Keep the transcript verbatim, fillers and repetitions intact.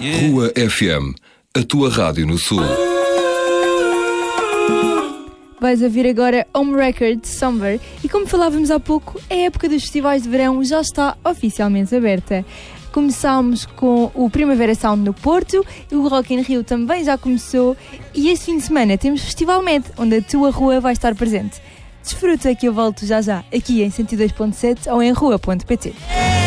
Rua F M, a tua rádio no Sul. Vais ouvir agora Home Record Summer e, como falávamos há pouco, a época dos festivais de verão já está oficialmente aberta. Começámos com o Primavera Sound no Porto, o Rock in Rio também já começou e este fim de semana temos Festival Med, onde a tua rua vai estar presente. Desfruta que eu volto já já, aqui em cento e dois ponto sete ou em rua ponto pt.